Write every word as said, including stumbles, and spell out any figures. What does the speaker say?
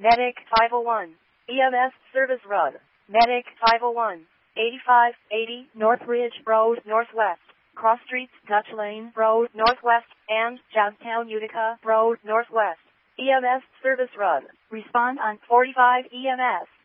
Medic five oh one. E M S Service Road. Medic five oh one. eighty-five eighty Northridge Road Northwest. Cross Streets, Dutch Lane Road Northwest, and Jamestown Utica Road Northwest. E M S Service Road. Respond on forty-five E M S.